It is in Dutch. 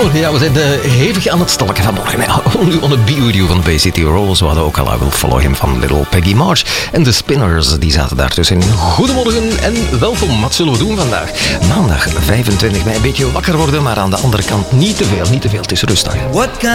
Goedemorgen, ja, we zijn hevig aan het stalken vanmorgen. Only on a Be With You van Bay City Rollers. We hadden ook al I Will Follow Him van Little Peggy March. En de Spinners, die zaten daartussen. Goedemorgen en welkom. Wat zullen we doen vandaag? Maandag 25 mei, een beetje wakker worden, maar aan de andere kant niet te veel. Het is rustdag.